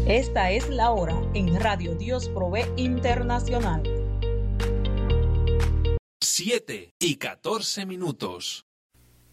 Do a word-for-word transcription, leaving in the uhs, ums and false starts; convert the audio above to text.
Esta es la hora en Radio Dios Provee Internacional. siete y catorce minutos.